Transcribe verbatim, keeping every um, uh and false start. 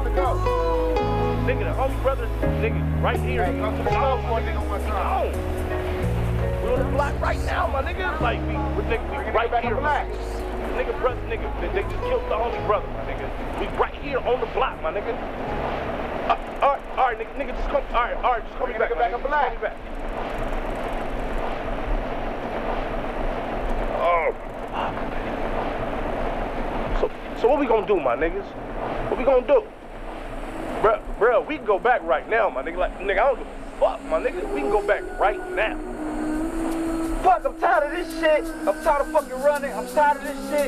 to go? Nigga, the homie brother, nigga, right here. Hey, come to the club for a nigga one time. We on the block right now, my nigga. Like, we, we, nigga, we right back here. on black. Nigga, brother, nigga, they, they just killed the homie brother, my nigga. We right here on the block, my nigga. Uh, all right, all right, nigga, nigga, just come. All right, all right, just call me back, back my on nigga. black. Call me back. Oh. So, so what we gonna do, my niggas? What we gonna do? Bruh, bruh, we can go back right now, my nigga. Like, nigga, I don't give a fuck, my nigga. We can go back right now. Fuck, I'm tired of this shit. I'm tired of fucking running. I'm tired of this shit.